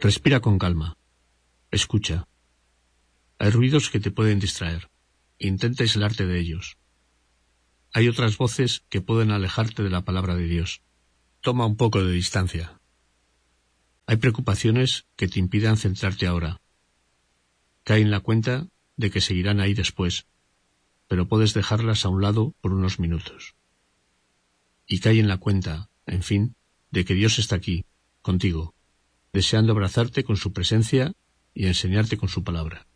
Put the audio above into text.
Respira con calma. Escucha. Hay ruidos que te pueden distraer. Intenta aislarte de ellos. Hay otras voces que pueden alejarte de la palabra de Dios. Toma un poco de distancia. Hay preocupaciones que te impidan centrarte ahora. Cae en la cuenta de que seguirán ahí después, pero puedes dejarlas a un lado por unos minutos. Y cae en la cuenta, en fin, de que Dios está aquí, contigo, deseando abrazarte con su presencia y enseñarte con su palabra.